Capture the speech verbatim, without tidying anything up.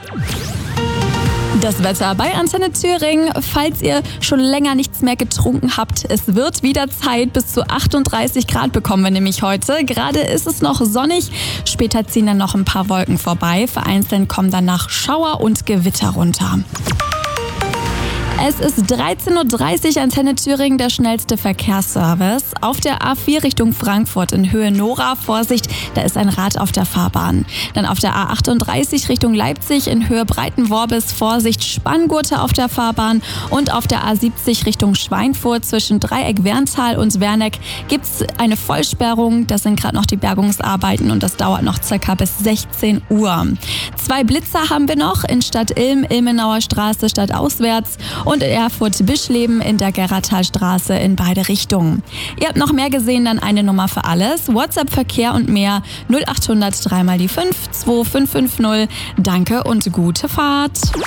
Das Wetter bei Antenne Thüringen. Falls ihr schon länger nichts mehr getrunken habt, es wird wieder Zeit. Bis zu achtunddreißig Grad bekommen wir nämlich heute. Gerade ist es noch sonnig. Später ziehen dann noch ein paar Wolken vorbei. Vereinzelt kommen danach Schauer und Gewitter runter. Es ist dreizehn Uhr dreißig, Antenne Thüringen, der schnellste Verkehrsservice. Auf der A vier Richtung Frankfurt in Höhe Nora, Vorsicht, da ist ein Rad auf der Fahrbahn. Dann auf der A achtunddreißig Richtung Leipzig in Höhe Breitenworbis, Vorsicht, Spanngurte auf der Fahrbahn. Und auf der A siebzig Richtung Schweinfurt zwischen Dreieck-Werntal und Werneck gibt's eine Vollsperrung. Das sind gerade noch die Bergungsarbeiten und das dauert noch circa bis sechzehn Uhr. Zwei Blitzer haben wir noch in Stadt Ilm, Ilmenauer Straße stadtauswärts. Und in Erfurt-Bischleben in der Gerrathalstraße in beide Richtungen. Ihr habt noch mehr gesehen, dann eine Nummer für alles. WhatsApp, Verkehr und mehr null achthundert drei mal die fünf zwei fünf fünf null. Danke und gute Fahrt.